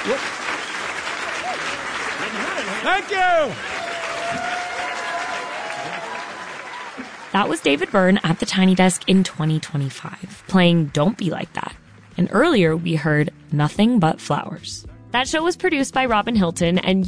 Thank you! That was David Byrne at the Tiny Desk in 2025, playing Don't Be Like That. And earlier we heard Nothing But Flowers. That show was produced by Robin Hilton, and